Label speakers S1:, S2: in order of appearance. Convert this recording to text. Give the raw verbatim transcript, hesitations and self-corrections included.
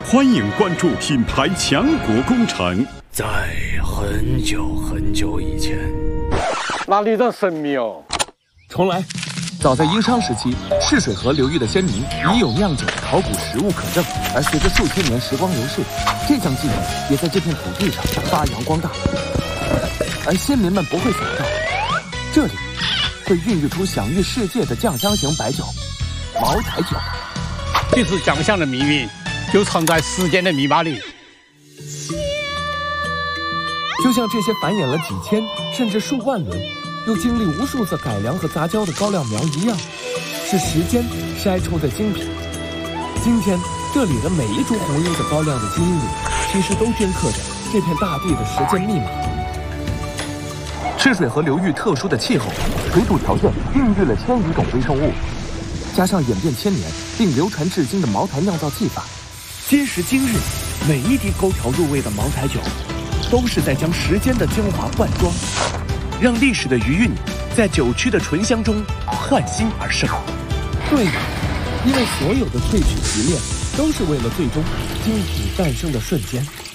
S1: 欢迎关注品牌强国工程。
S2: 在很久很久以前，
S3: 哪里的神庙？
S4: 重来。早在殷商时期，泗水河流域的先民已有酿酒的考古实物可证，而随着数千年时光流逝，这项技能也在这片土地上发扬光大。而先民们不会想到，这里会孕育出享誉世界的酱香型白酒——茅台酒。
S3: 其实酱香的命运就藏在时间的密码里。
S4: 就像这些繁衍了几千甚至数万轮，又经历无数次改良和杂交的高粱苗一样，是时间筛出的精品。今天这里的每一株红缨的高粱的基因里，其实都镌刻着这片大地的时间密码。泗水河流域特殊的气候、水土条件孕育了千余种微生物，加上演变千年并流传至今的茅台酿造技法，今时今日，每一滴勾调入味的茅台酒，都是在将时间的精华灌装，让历史的余韵在酒曲的醇香中焕新而生。对的，因为所有的萃取提炼，都是为了最终精品诞生的瞬间。